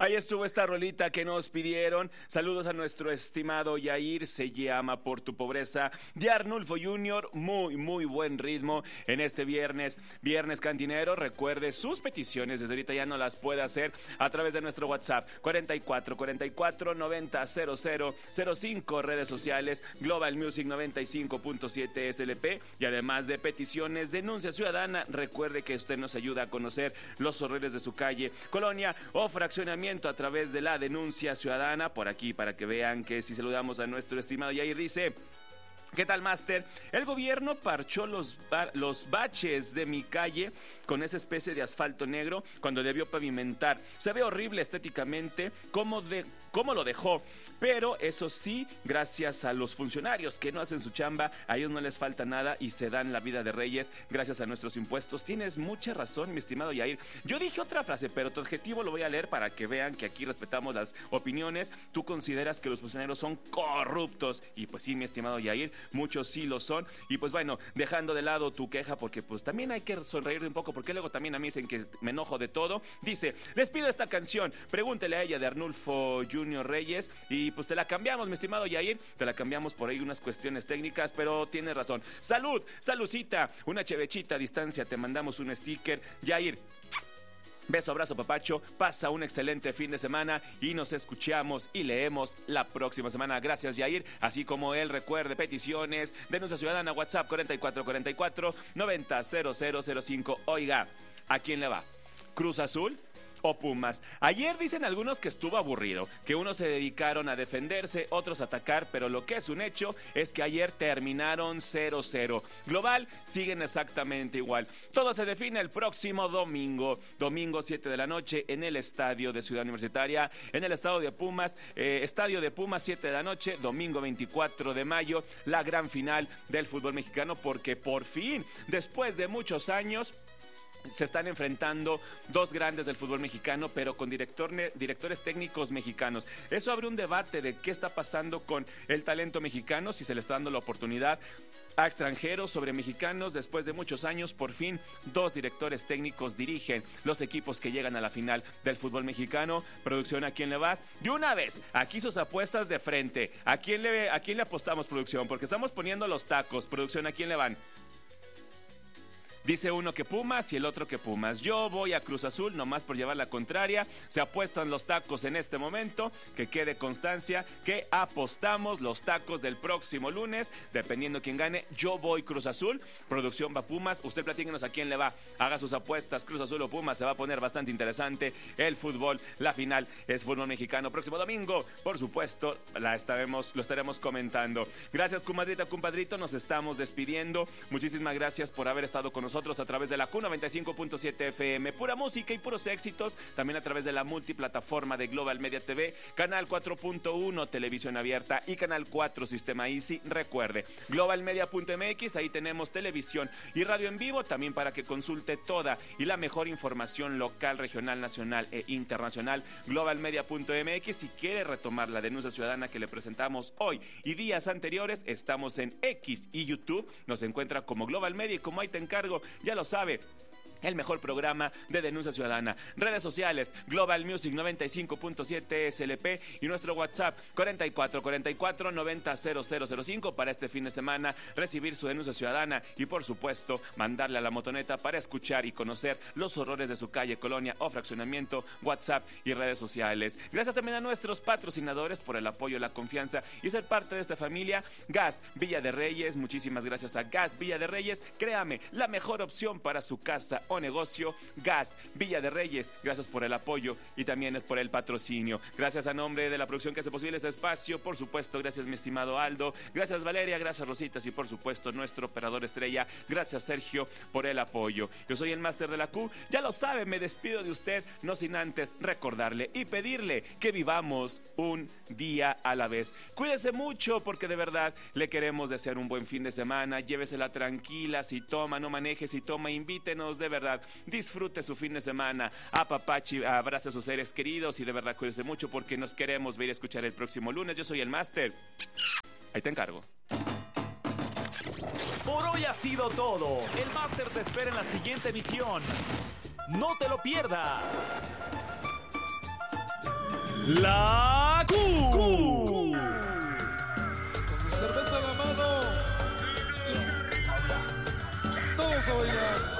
Ahí estuvo esta rolita que nos pidieron. Saludos a nuestro estimado Yair, se llama Por tu pobreza, de Arnulfo Junior. Muy buen ritmo en este viernes cantinero. Recuerde sus peticiones, desde ahorita ya no las puede hacer a través de nuestro WhatsApp 4444-900005, redes sociales Global Music 95.7 SLP, y además de peticiones, denuncia ciudadana. Recuerde que usted nos ayuda a conocer los horrores de su calle, colonia o fraccionamiento a través de la denuncia ciudadana. Por aquí, para que vean que si saludamos a nuestro estimado Yair, dice: ¿qué tal, Master? El gobierno parchó los baches de mi calle con esa especie de asfalto negro cuando debió pavimentar. Se ve horrible estéticamente cómo lo dejó, pero eso sí, gracias a los funcionarios que no hacen su chamba, a ellos no les falta nada y se dan la vida de reyes gracias a nuestros impuestos. Tienes mucha razón, mi estimado Yair. Yo dije otra frase, pero tu adjetivo lo voy a leer para que vean que aquí respetamos las opiniones. Tú consideras que los funcionarios son corruptos, y pues sí, mi estimado Yair, muchos sí lo son. Y pues bueno, dejando de lado tu queja, porque pues también hay que sonreír un poco, porque luego también a mí dicen que me enojo de todo. Dice: les pido esta canción, pregúntele a ella, de Arnulfo Junior Reyes. Y pues te la cambiamos, mi estimado Yair, te la cambiamos por ahí unas cuestiones técnicas, pero tienes razón. Saludcita, una chevechita a distancia, te mandamos un sticker, Yair. Beso, abrazo, papacho, pasa un excelente fin de semana y nos escuchamos y leemos la próxima semana. Gracias, Yair. Así como él, recuerde peticiones, denuncia ciudadana, WhatsApp 4444-900005. Oiga, ¿a quién le va? ¿Cruz Azul o Pumas? Ayer dicen algunos que estuvo aburrido, que unos se dedicaron a defenderse, otros a atacar, pero lo que es un hecho es que ayer terminaron 0-0. Global siguen exactamente igual. Todo se define el próximo domingo 7 de la noche en el estadio de Ciudad Universitaria, en el estadio de Pumas, 7 de la noche, domingo 24 de mayo, la gran final del fútbol mexicano, porque por fin, después de muchos años, se están enfrentando dos grandes del fútbol mexicano, pero con directores técnicos mexicanos. Eso abre un debate de qué está pasando con el talento mexicano, si se le está dando la oportunidad a extranjeros sobre mexicanos. Después de muchos años, por fin, dos directores técnicos dirigen los equipos que llegan a la final del fútbol mexicano. Producción, ¿a quién le vas? De una vez, aquí sus apuestas de frente. ¿A quién le apostamos, producción? Porque estamos poniendo los tacos. Producción, ¿a quién le van? Dice uno que Pumas y el otro que Pumas. Yo voy a Cruz Azul, nomás por llevar la contraria. Se apuestan los tacos en este momento. Que quede constancia que apostamos los tacos del próximo lunes. Dependiendo quién gane, yo voy Cruz Azul. Producción va Pumas. Usted platíquenos a quién le va. Haga sus apuestas, Cruz Azul o Pumas. Se va a poner bastante interesante el fútbol. La final es fútbol mexicano. Próximo domingo, por supuesto, lo estaremos comentando. Gracias, comadrita, compadrito. Nos estamos despidiendo. Muchísimas gracias por haber estado con nosotros a través de la Q95.7 FM, pura música y puros éxitos, también a través de la multiplataforma de Global Media TV, canal 4.1 televisión abierta y canal 4 sistema Easy. Recuerde, globalmedia.mx, ahí tenemos televisión y radio en vivo, también para que consulte toda y la mejor información local, regional, nacional e internacional. Globalmedia.mx. Si quiere retomar la denuncia ciudadana que le presentamos hoy y días anteriores, estamos en X y YouTube, nos encuentra como Global Media, y como ahí te encargo, ya lo sabe, el mejor programa de denuncia ciudadana. Redes sociales, Global Music 95.7 SLP y nuestro WhatsApp 4444-900005 para este fin de semana recibir su denuncia ciudadana y por supuesto mandarle a la motoneta para escuchar y conocer los horrores de su calle, colonia o fraccionamiento. WhatsApp y redes sociales. Gracias también a nuestros patrocinadores por el apoyo, la confianza y ser parte de esta familia. Gas Villa de Reyes, muchísimas gracias a Gas Villa de Reyes. Créame, la mejor opción para su casa o negocio. Gas Villa de Reyes, gracias por el apoyo y también por el patrocinio. Gracias a nombre de la producción que hace posible este espacio, por supuesto, gracias mi estimado Aldo, gracias Valeria, gracias Rositas y por supuesto nuestro operador estrella, gracias Sergio por el apoyo. Yo soy el Máster de la Q, ya lo sabe, me despido de usted, no sin antes recordarle y pedirle que vivamos un día a la vez. Cuídese mucho porque de verdad le queremos desear un buen fin de semana, llévesela tranquila, si toma, no maneje, si toma, invítenos, de verdad, disfrute su fin de semana, apapache, abrace a sus seres queridos y de verdad cuídese mucho porque nos queremos ver y escuchar el próximo lunes. Yo soy el Máster, ahí te encargo. Por hoy ha sido todo. El Máster te espera en la siguiente emisión. No te lo pierdas. La Q. Con su cerveza en la mano. Todos a bailar.